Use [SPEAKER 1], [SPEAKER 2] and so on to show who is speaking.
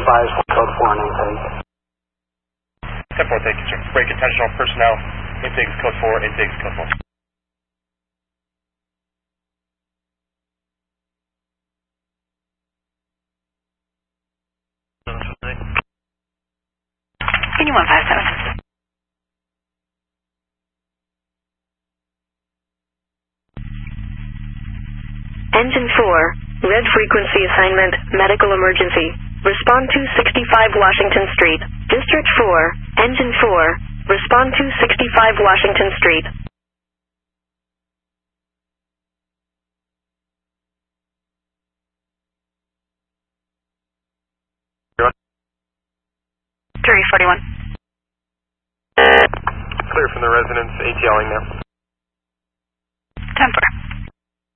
[SPEAKER 1] advise code 4 on intake.
[SPEAKER 2] 10-4, thank you, sir. Break intentional personnel. Intakes code 4, intakes code 4.
[SPEAKER 3] Continue 157.
[SPEAKER 4] Engine 4, red frequency assignment, medical emergency. Respond to 65 Washington Street. District 4, Engine 4, respond to 65 Washington Street.
[SPEAKER 3] Jury 41.
[SPEAKER 2] Clear from the residence, ATLing now.
[SPEAKER 3] 10-4.